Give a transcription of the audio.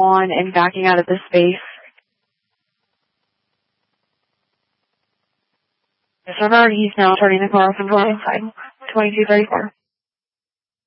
on and backing out of the space. Disregard, he's now turning the car off and going inside. 2234.